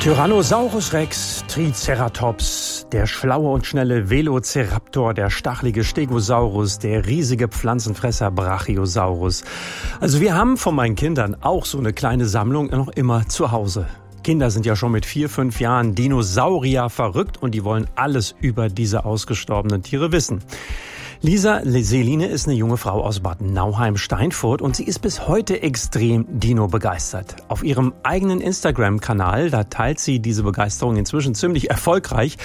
Tyrannosaurus Rex, Triceratops, der schlaue und schnelle Velociraptor, der stachelige Stegosaurus, der riesige Pflanzenfresser Brachiosaurus. Also wir haben von meinen Kindern auch so eine kleine Sammlung noch immer zu Hause. Kinder sind ja schon mit 4, 5 Jahren Dinosaurier verrückt und die wollen alles über diese ausgestorbenen Tiere wissen. Lisa Seline ist eine junge Frau aus Bad Nauheim-Steinfurt und sie ist bis heute extrem Dino-begeistert. Auf ihrem eigenen Instagram-Kanal, da teilt sie diese Begeisterung inzwischen ziemlich erfolgreich.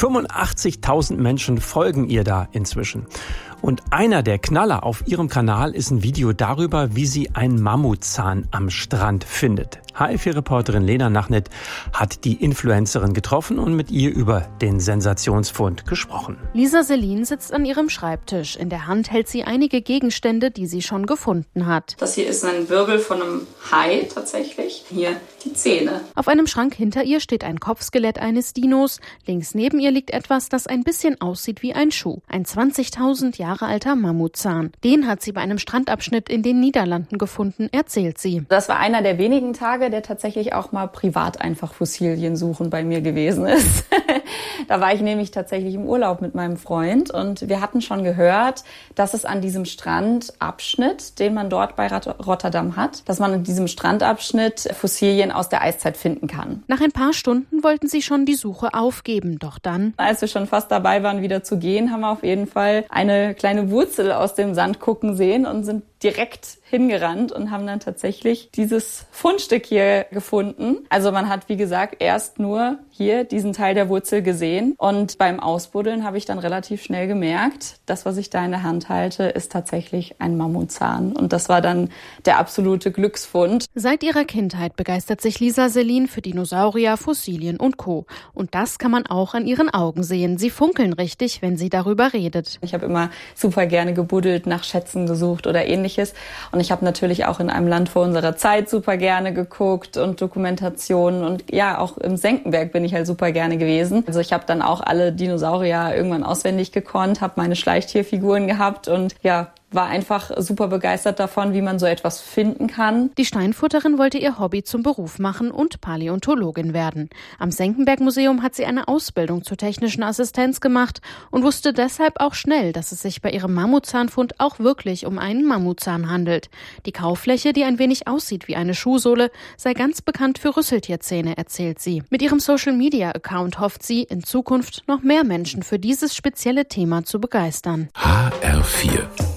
85.000 Menschen folgen ihr da inzwischen. Und einer der Knaller auf ihrem Kanal ist ein Video darüber, wie sie einen Mammutzahn am Strand findet. HR4-Reporterin Lena Nachnet hat die Influencerin getroffen und mit ihr über den Sensationsfund gesprochen. Lisa Seline sitzt an ihrem Schreibtisch. In der Hand hält sie einige Gegenstände, die sie schon gefunden hat. Das hier ist ein Wirbel von einem Hai tatsächlich. Hier die Zähne. Auf einem Schrank hinter ihr steht ein Kopfskelett eines Dinos. Links neben ihr liegt etwas, das ein bisschen aussieht wie ein Schuh. Ein 20.000 Jahre alter Mammutzahn. Den hat sie bei einem Strandabschnitt in den Niederlanden gefunden, erzählt sie. Das war einer der wenigen Tage, der tatsächlich auch mal privat einfach Fossilien suchen bei mir gewesen ist. Da war ich nämlich tatsächlich im Urlaub mit meinem Freund und wir hatten schon gehört, dass es an diesem Strandabschnitt, den man dort bei Rotterdam hat, dass man an diesem Strandabschnitt Fossilien aus der Eiszeit finden kann. Nach ein paar Stunden wollten sie schon die Suche aufgeben, doch dann... Als wir schon fast dabei waren, wieder zu gehen, haben wir auf jeden Fall eine kleine Wurzel aus dem Sand gucken sehen und sind direkt hingerannt und haben dann tatsächlich dieses Fundstück hier gefunden. Also man hat, wie gesagt, erst nur hier diesen Teil der Wurzel gesehen und beim Ausbuddeln habe ich dann relativ schnell gemerkt, das, was ich da in der Hand halte, ist tatsächlich ein Mammutzahn und das war dann der absolute Glücksfund. Seit ihrer Kindheit begeistert sich Lisa Seline für Dinosaurier, Fossilien und Co. Und das kann man auch an ihren Augen sehen. Sie funkeln richtig, wenn sie darüber redet. Ich habe immer super gerne gebuddelt, nach Schätzen gesucht oder ähnliches. Und ich habe natürlich auch in einem Land vor unserer Zeit super gerne geguckt und Dokumentationen. Und ja, auch im Senckenberg bin ich halt super gerne gewesen. Also ich habe dann auch alle Dinosaurier irgendwann auswendig gekonnt, habe meine Schleichtierfiguren gehabt und ja, war einfach super begeistert davon, wie man so etwas finden kann. Die Steinfurterin wollte ihr Hobby zum Beruf machen und Paläontologin werden. Am Senckenberg-Museum hat sie eine Ausbildung zur technischen Assistenz gemacht und wusste deshalb auch schnell, dass es sich bei ihrem Mammutzahnfund auch wirklich um einen Mammutzahn handelt. Die Kauffläche, die ein wenig aussieht wie eine Schuhsohle, sei ganz bekannt für Rüsseltierzähne, erzählt sie. Mit ihrem Social-Media-Account hofft sie, in Zukunft noch mehr Menschen für dieses spezielle Thema zu begeistern. HR4